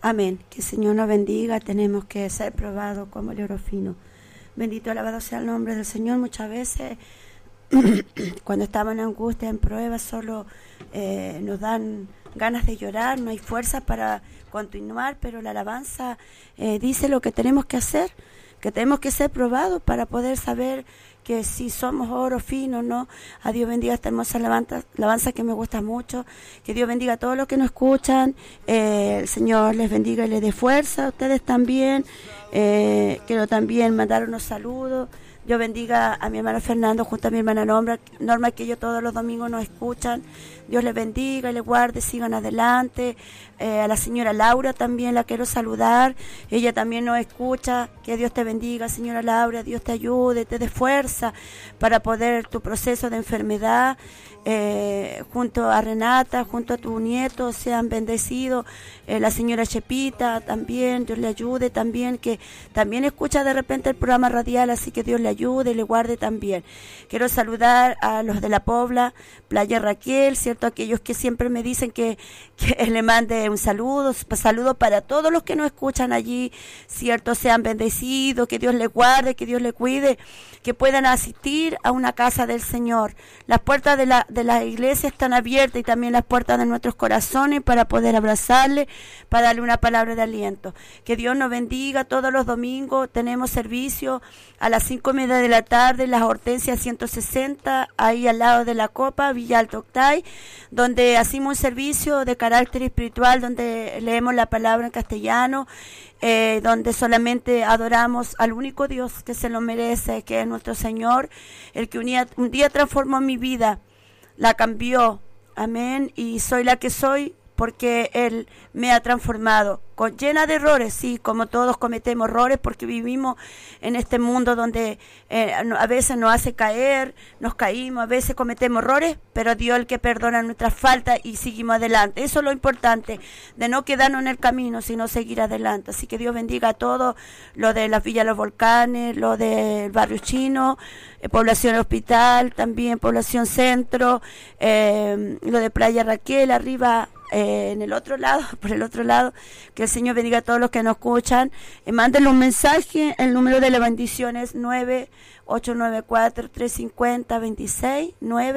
Amén. Que el Señor nos bendiga. Tenemos que ser probados como el oro fino. Bendito, alabado sea el nombre del Señor. Muchas veces, cuando estamos en angustia, en pruebas, solo nos dan ganas de llorar, no hay fuerza para continuar, pero la alabanza dice lo que tenemos que hacer, que tenemos que ser probados para poder saber que si somos oro fino, ¿no? A Dios bendiga esta hermosa alabanza que me gusta mucho. Que Dios bendiga a todos los que nos escuchan. El Señor les bendiga y les dé fuerza. A ustedes también. Quiero también mandar unos saludos. Dios bendiga a mi hermano Fernando junto a mi hermana Norma, que ellos todos los domingos nos escuchan. Dios les bendiga y les guarde, sigan adelante. A la señora Laura también la quiero saludar. Ella también nos escucha. Que Dios te bendiga, señora Laura. Dios te ayude, te dé fuerza para poder tu proceso de enfermedad. Junto a Renata, junto a tu nieto, sean bendecidos. La señora Chepita también, Dios le ayude también, que también escucha de repente el programa radial, así que Dios le ayude y le guarde también. Quiero saludar a los de La Pobla, Playa Raquel, ¿cierto? Aquellos que siempre me dicen que le mande un saludo para todos los que nos escuchan allí, ¿cierto? Sean bendecidos, que Dios les guarde, que Dios les cuide, que puedan asistir a una casa del Señor. Las puertas de la iglesia están abiertas y también las puertas de nuestros corazones para poder abrazarle, para darle una palabra de aliento. Que Dios nos bendiga. Todos los domingos tenemos servicio a las 5:30 de la tarde en las Hortensias 160, ahí al lado de la Copa, Villa Alto Octay, donde hacemos un servicio de carácter espiritual, donde leemos la palabra en castellano, donde solamente adoramos al único Dios que se lo merece, que es nuestro Señor, el que un día transformó mi vida, la cambió, amén, y soy la que soy porque Él me ha transformado, llena de errores, sí, como todos cometemos errores porque vivimos en este mundo donde a veces nos hace caer, nos caímos, a veces cometemos errores, pero Dios es el que perdona nuestras faltas y seguimos adelante. Eso es lo importante, de no quedarnos en el camino, sino seguir adelante. Así que Dios bendiga a todos, lo de las Villas Los Volcanes, lo del Barrio Chino, Población Hospital, también Población Centro, lo de Playa Raquel, arriba, en el otro lado, por el otro lado, que el Señor bendiga a todos los que nos escuchan. Mándenle un mensaje, el número de la bendición es 9-894-350-26,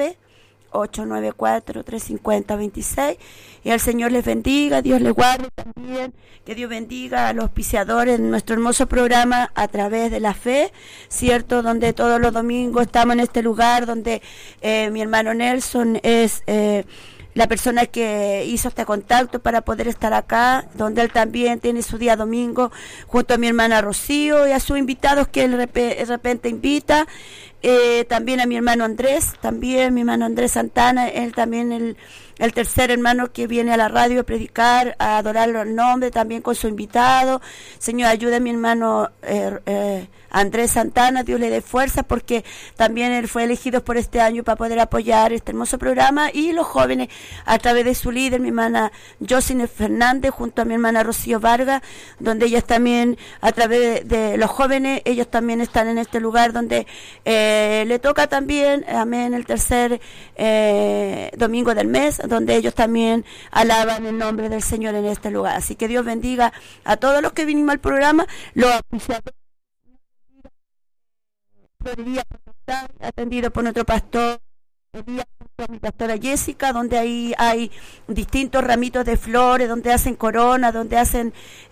9-894-350-26, y el Señor les bendiga, Dios les guarde también, que Dios bendiga a los auspiciadores de nuestro hermoso programa A Través de la Fe, ¿cierto? Donde todos los domingos estamos en este lugar, donde mi hermano Nelson es la persona que hizo este contacto para poder estar acá, donde él también tiene su día domingo, junto a mi hermana Rocío y a sus invitados que él de repente invita, también a mi hermano Andrés, también mi hermano Andrés Santana, él también el tercer hermano que viene a la radio a predicar, a adorarlo al nombre, también con su invitado. Señor, ayude a mi hermano Andrés Santana, Dios le dé fuerza, porque también él fue elegido por este año para poder apoyar este hermoso programa, y los jóvenes a través de su líder, mi hermana Josine Fernández, junto a mi hermana Rocío Vargas, donde ellas también, a través de los jóvenes, ellos también están en este lugar donde le toca también, amén, el tercer domingo del mes, donde ellos también alaban el nombre del Señor en este lugar. Así que Dios bendiga a todos los que vinimos al programa, los auspiciadores, atendido por nuestro pastor, mi pastora Jessica, donde ahí hay distintos ramitos de flores, donde hacen coronas, donde hacen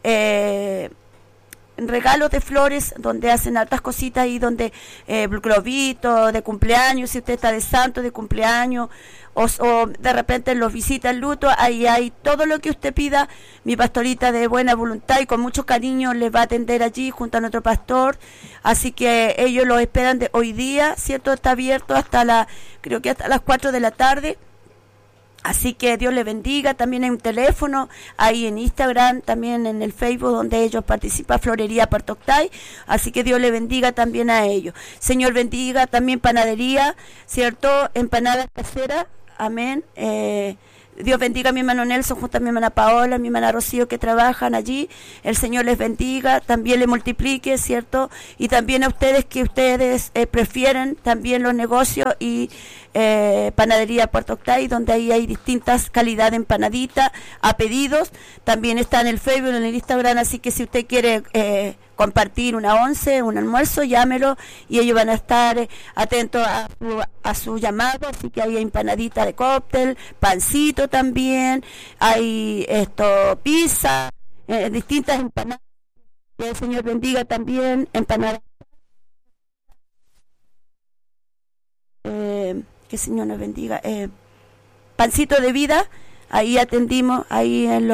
regalos de flores, donde hacen altas cositas y donde globitos de cumpleaños, si usted está de santo, de cumpleaños, o de repente los visita el luto, ahí hay todo lo que usted pida. Mi pastorita de buena voluntad y con mucho cariño les va a atender allí junto a nuestro pastor, así que ellos lo esperan de hoy día, ¿cierto? Está abierto creo que hasta las 4 de la tarde. Así que Dios le bendiga. También hay un teléfono ahí en Instagram, también en el Facebook, donde ellos participan, Florería Puerto Octay. Así que Dios le bendiga también a ellos. Señor, bendiga también panadería, ¿cierto? Empanadas caseras, amén. Dios bendiga a mi hermano Nelson, junto a mi hermana Paola, mi hermana Rocío, que trabajan allí. El Señor les bendiga, también le multiplique, ¿cierto? Y también a ustedes, que ustedes prefieren también los negocios y Panadería Puerto Octay, donde ahí hay distintas calidades de empanaditas a pedidos. También está en el Facebook, en el Instagram, así que si usted quiere compartir una once, un almuerzo, llámelo y ellos van a estar atentos a su llamado. Así que hay empanadita de cóctel, pancito también, hay pizza, distintas empanadas. Que el Señor bendiga también, empanadas. Que el Señor nos bendiga. Pancito de vida, ahí atendimos, ahí en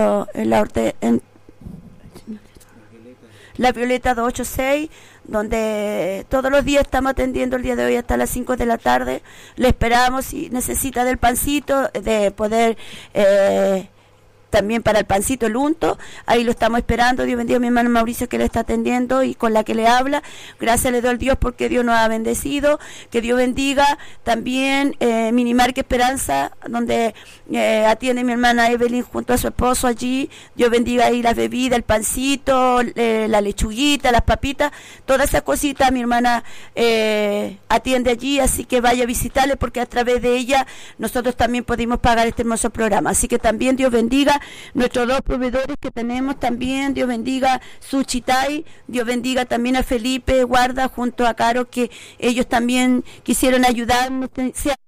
la Violeta 286, donde todos los días estamos atendiendo, el día de hoy hasta las 5 de la tarde. Le esperamos si necesita del pancito, de poder... también para el pancito, el unto, ahí lo estamos esperando. Dios bendiga a mi hermano Mauricio, que le está atendiendo y con la que le habla. Gracias le doy al Dios porque Dios nos ha bendecido. Que Dios bendiga también Minimarque Esperanza, donde atiende mi hermana Evelyn junto a su esposo allí. Dios bendiga ahí las bebidas, el pancito, la lechuguita, las papitas, todas esas cositas mi hermana atiende allí, así que vaya a visitarle porque a través de ella nosotros también pudimos pagar este hermoso programa. Así que también Dios bendiga nuestros dos proveedores que tenemos también. Dios bendiga Suchitay, Dios bendiga también a Felipe Guarda junto a Caro, que ellos también quisieron ayudarnos, sea